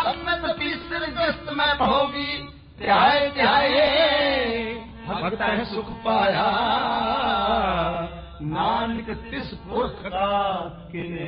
अमृत पीसर ग्रस्त में भोगी ध्याय ध्याये भगत है सुख पाया नानक तिस पुरख का किने